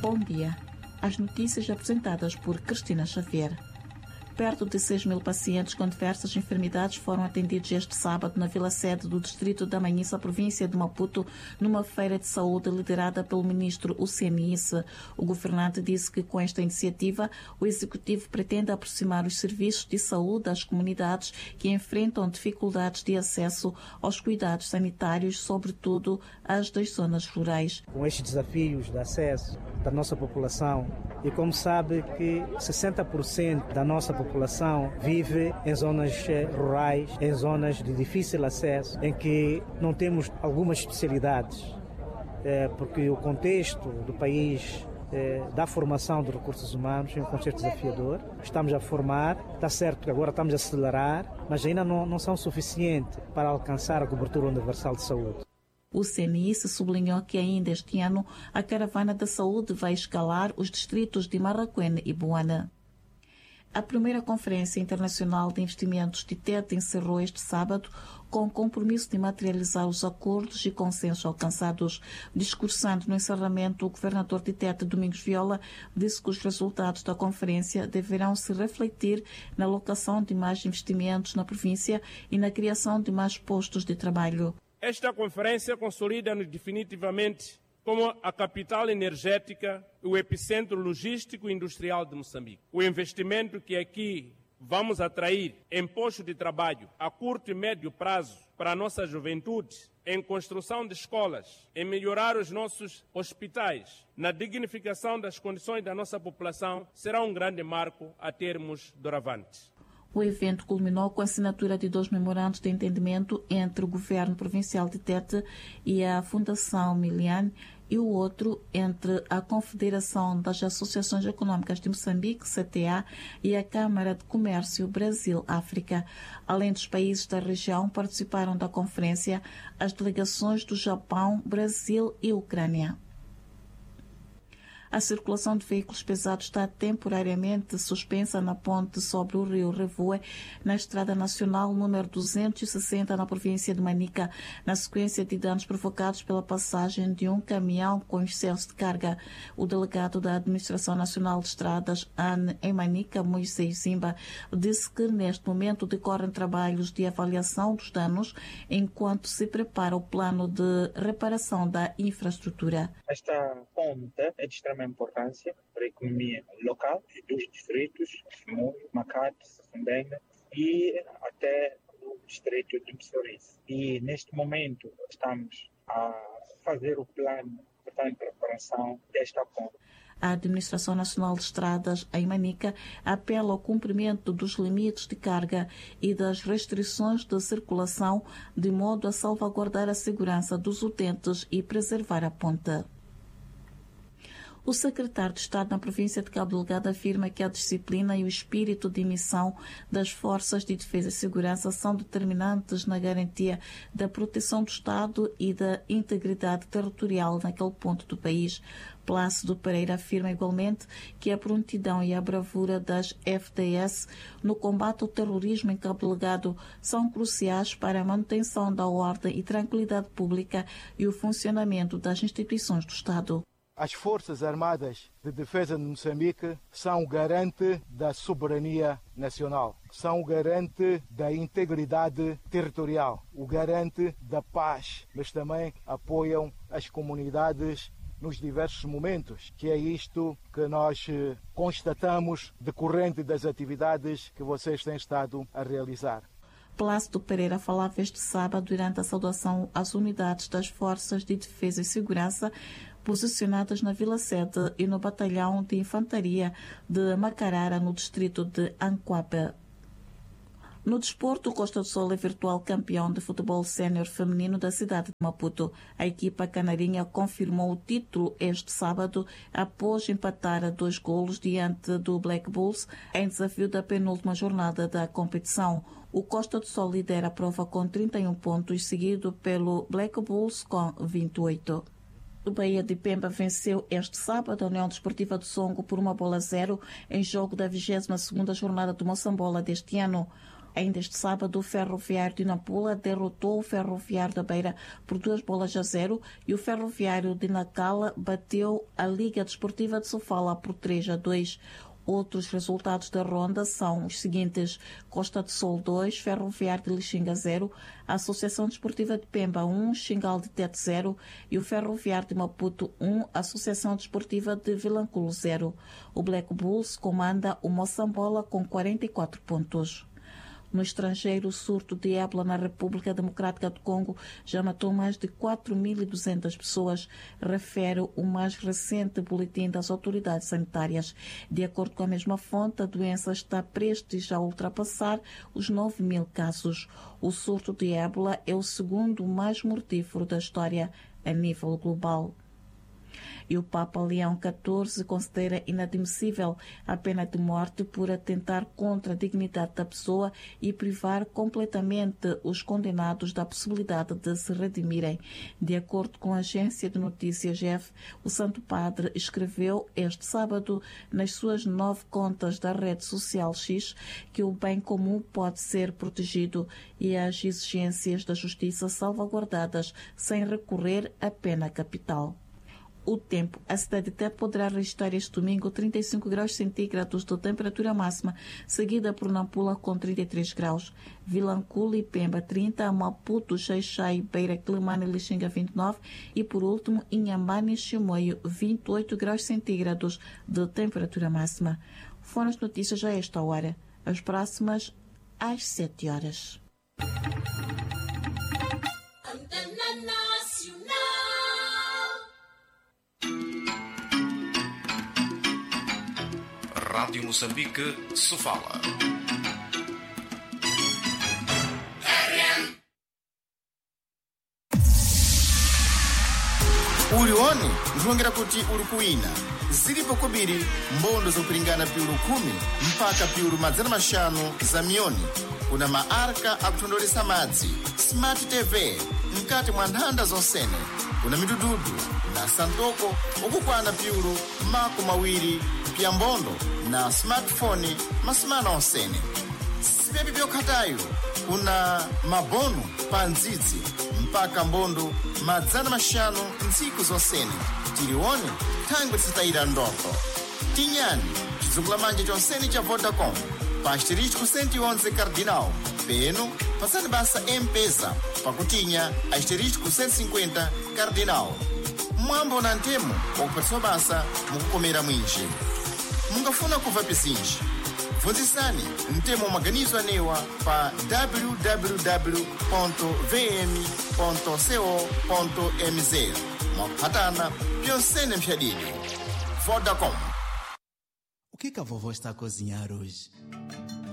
Bom dia. As notícias apresentadas por Cristina Xavier. Perto de 6.000 pacientes com diversas enfermidades foram atendidos este sábado na vila-sede do distrito da Manhissa, província de Maputo, numa feira de saúde liderada pelo ministro UCMIS. O governante disse que com esta iniciativa o executivo pretende aproximar os serviços de saúde às comunidades que enfrentam dificuldades de acesso aos cuidados sanitários, sobretudo as das zonas rurais. Com estes desafios de acesso da nossa população, e como sabe que 60% da nossa população vive em zonas rurais, em zonas de difícil acesso, em que não temos algumas especialidades, porque o contexto do país da formação de recursos humanos é um contexto desafiador. Estamos a formar, está certo que agora estamos a acelerar, mas ainda não são suficientes para alcançar a cobertura universal de saúde. O CNIS sublinhou que ainda este ano a caravana da saúde vai escalar os distritos de Marraquene e Buana. A primeira Conferência Internacional de Investimentos de TET encerrou este sábado com o compromisso de materializar os acordos e consensos alcançados. Discursando no encerramento, o governador de TET, Domingos Viola, disse que os resultados da conferência deverão se refletir na alocação de mais investimentos na província e na criação de mais postos de trabalho. Esta conferência consolida-nos definitivamente como a capital energética e o epicentro logístico e industrial de Moçambique. O investimento que aqui vamos atrair em postos de trabalho a curto e médio prazo para a nossa juventude, em construção de escolas, em melhorar os nossos hospitais, na dignificação das condições da nossa população, será um grande marco a termos doravante. O evento culminou com a assinatura de 2 memorandos de entendimento entre o governo provincial de Tete e a Fundação Milian e o outro entre a Confederação das Associações Econômicas de Moçambique, CTA, e a Câmara de Comércio Brasil-África. Além dos países da região, participaram da conferência as delegações do Japão, Brasil e Ucrânia. A circulação de veículos pesados está temporariamente suspensa na ponte sobre o rio Revoe, na Estrada Nacional número 260, na província de Manica, na sequência de danos provocados pela passagem de um caminhão com excesso de carga. O delegado da Administração Nacional de Estradas, ANE, em Manica, Moisés Zimba, disse que neste momento decorrem trabalhos de avaliação dos danos, enquanto se prepara o plano de reparação da infraestrutura. Esta ponte é de extrema importância para a economia local dos distritos, Macate, Safendenga e até o distrito de Msoriz. E neste momento estamos a fazer o plano de preparação desta ponte. A Administração Nacional de Estradas, em Manica, apela ao cumprimento dos limites de carga e das restrições de circulação, de modo a salvaguardar a segurança dos utentes e preservar a ponte. O secretário de Estado na província de Cabo Delgado afirma que a disciplina e o espírito de missão das Forças de Defesa e Segurança são determinantes na garantia da proteção do Estado e da integridade territorial naquele ponto do país. Plácido Pereira afirma igualmente que a prontidão e a bravura das FDS no combate ao terrorismo em Cabo Delgado são cruciais para a manutenção da ordem e tranquilidade pública e o funcionamento das instituições do Estado. As Forças Armadas de Defesa de Moçambique são o garante da soberania nacional, são o garante da integridade territorial, o garante da paz, mas também apoiam as comunidades nos diversos momentos, que é isto que nós constatamos decorrente das atividades que vocês têm estado a realizar. Plácido Pereira falava este sábado durante a saudação às unidades das Forças de Defesa e Segurança posicionadas na Vila-Sede e no Batalhão de Infantaria de Macarara, no distrito de Anquape. No desporto, o Costa do Sol é virtual campeão de futebol sénior feminino da cidade de Maputo. A equipa canarinha confirmou o título este sábado após empatar a 2 golos diante do Black Bulls em desafio da penúltima jornada da competição. O Costa do Sol lidera a prova com 31 pontos, seguido pelo Black Bulls com 28. O Bahia de Pemba venceu este sábado a União Desportiva do Songo por 1-0 em jogo da 22ª jornada do Moçambola deste ano. Ainda este sábado, o Ferroviário de Nampula derrotou o Ferroviário da Beira por 2-0 e o Ferroviário de Nacala bateu a Liga Desportiva de Sofala por 3-2. Outros resultados da ronda são os seguintes: Costa do Sol 2, Ferroviário de Lixinga 0, Associação Desportiva de Pemba 1, Xingal de Tete 0 e o Ferroviário de Maputo 1, Associação Desportiva de Vilanculo 0. O Black Bulls comanda o Moçambola com 44 pontos. No estrangeiro, o surto de ébola na República Democrática do Congo já matou mais de 4.200 pessoas, refere o mais recente boletim das autoridades sanitárias. De acordo com a mesma fonte, a doença está prestes a ultrapassar os 9.000 casos. O surto de ébola é o segundo mais mortífero da história a nível global. E o Papa Leão XIV considera inadmissível a pena de morte por atentar contra a dignidade da pessoa e privar completamente os condenados da possibilidade de se redimirem. De acordo com a agência de notícias GEF, o Santo Padre escreveu este sábado nas suas 9 contas da rede social X que o bem comum pode ser protegido e as exigências da justiça salvaguardadas sem recorrer à pena capital. O tempo. A cidade de Tete poderá registrar este domingo 35 graus centígrados de temperatura máxima, seguida por Nampula com 33 graus. Vilanculo e Pemba 30, Maputo, Xai-Xai, Beira, Quelimane e Lixinga 29 e, por último, Inhambane e Chimoio 28 graus centígrados de temperatura máxima. Foram as notícias a esta hora. As próximas às 7 horas. Rádio Moçambique, Sofala. Urioni njongera kuti uri kuina zilipo kobiri mbondo zokulingana piulu 10 mpaka piulu 500 za miyoni. Kuna maarka akutondolesa madzi, smart TV mkati mwa nthanda zonsene. Kuna midududu na santoko ukukwana piulu 20 pya mbondo na smartphone masimana onsene. Sipepi byokhatayo kuna mabonu pa ndzidzi mpaka mbondo 500 ntsiku zonsene. Tilione thangwe tisitayira ndoko. Tinyani chizungula manje chonsene cha Vodacom pa asterisco 111 cardinal peno pasani basa M-Pesa pakutinya asterisco 150 cardinal. Mwambo na ntemo wakupatisa basa mukukomera mwinji. Mungafuna kuva pisinji funzisani ntemo maganizo anewa pa www.vm.co.mz mwakupatana pyonsene mpyadidi. Vodacom. O que a vovó está a cozinhar hoje?